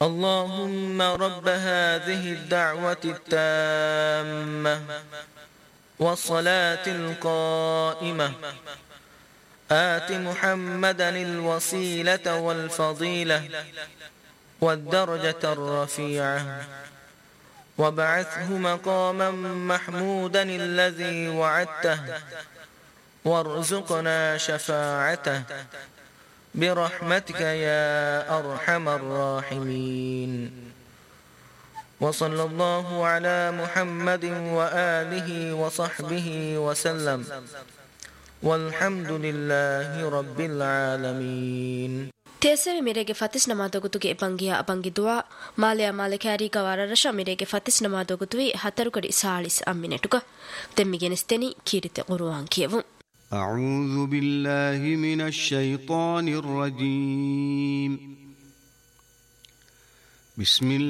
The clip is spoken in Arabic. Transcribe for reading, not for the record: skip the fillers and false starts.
اللهم رب هذه الدعوة التامة والصلاة القائمة آت محمدا الوسيلة والفضيلة والدرجة الرفيعة وابعثه مقاما محمودا الذي وعدته وارزقنا شفاعته برحمتك يا أرحم الراحمين. وصلى الله على محمد وآله وصحبه وسلم والحمد لله رب العالمين. تيسر ميريگه فتش نمادوگتوگه ابنگيا ابنگي دعا ماليا مالكاري گوارا رشا ميريگه فتش نمادوگتوي هتركدي سالس امينتوگه دميگنستني كيرت قرآن كيوم. أعوذ بالله من الشيطان الرجيم. بسم الله